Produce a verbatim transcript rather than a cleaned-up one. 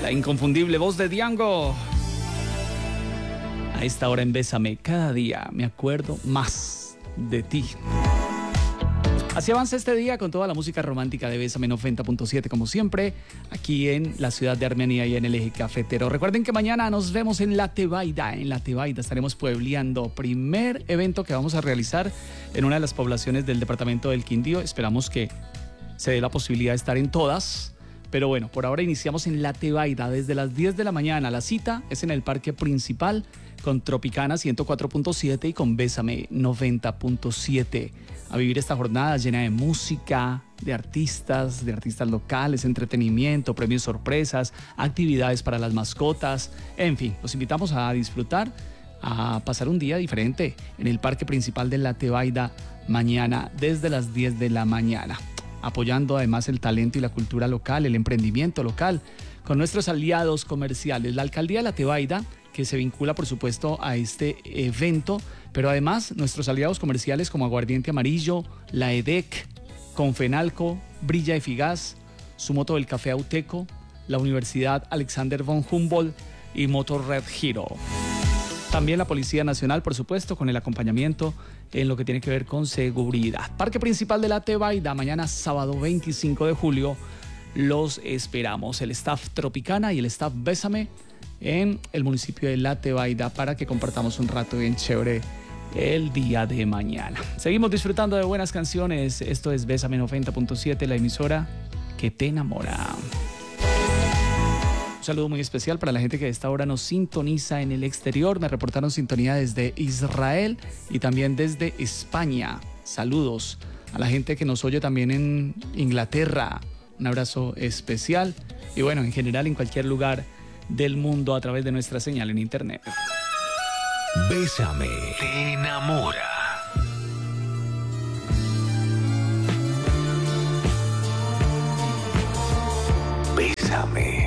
La inconfundible voz de Django. A esta hora en Bésame, cada día me acuerdo más de ti. Así avanza este día con toda la música romántica de Bésame noventa punto siete, como siempre, aquí en la ciudad de Armenia y en el eje cafetero. Recuerden que mañana nos vemos en La Tebaida. En La Tebaida estaremos puebleando, primer evento que vamos a realizar en una de las poblaciones del departamento del Quindío. Esperamos que se dé la posibilidad de estar en todas. Pero bueno, por ahora iniciamos en La Tebaida desde las diez de la mañana. La cita es en el parque principal con Tropicana ciento cuatro punto siete y con Bésame noventa punto siete. A vivir esta jornada llena de música, de artistas, de artistas locales, entretenimiento, premios sorpresas, actividades para las mascotas. En fin, los invitamos a disfrutar, a pasar un día diferente en el parque principal de La Tebaida mañana desde las diez de la mañana. Apoyando además el talento y la cultura local, el emprendimiento local, con nuestros aliados comerciales. La Alcaldía de La Tebaida, que se vincula por supuesto a este evento, pero además nuestros aliados comerciales como Aguardiente Amarillo, la E D E C, Confenalco, Brilla Efigás, Sumoto del Café Auteco, la Universidad Alexander von Humboldt y Motor Red Hero. También la Policía Nacional, por supuesto, con el acompañamiento en lo que tiene que ver con seguridad. Parque Principal de La Tebaida, mañana sábado veinticinco de julio, los esperamos. El staff Tropicana y el staff Bésame en el municipio de La Tebaida para que compartamos un rato bien chévere el día de mañana. Seguimos disfrutando de buenas canciones. Esto es Bésame noventa punto siete, la emisora que te enamora. Un saludo muy especial para la gente que a esta hora nos sintoniza en el exterior. Me reportaron sintonía desde Israel y también desde España. Saludos a la gente que nos oye también en Inglaterra. Un abrazo especial. Y bueno, en general en cualquier lugar del mundo a través de nuestra señal en internet. Bésame, te enamora.